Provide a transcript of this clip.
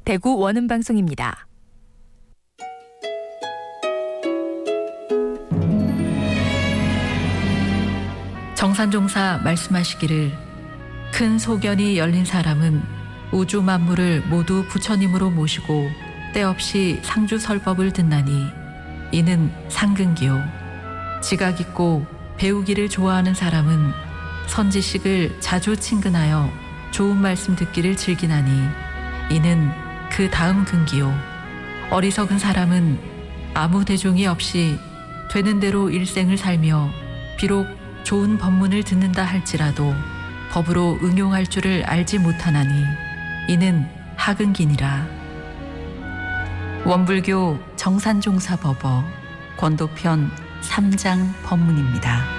대구 원음방송입니다. 정산종사 말씀하시기를 큰 소견이 열린 사람은 우주 만물을 모두 부처님으로 모시고 때없이 상주설법을 듣나니 이는 상근기요. 지각 있고 배우기를 좋아하는 사람은 선지식을 자주 친근하여 좋은 말씀 듣기를 즐기나니 이는 그 다음 근기요. 어리석은 사람은 아무 대종이 없이 되는 대로 일생을 살며 비록 좋은 법문을 듣는다 할지라도 법으로 응용할 줄을 알지 못하나니 이는 하근기니라. 원불교 정산종사법어 권도편 3장 법문입니다.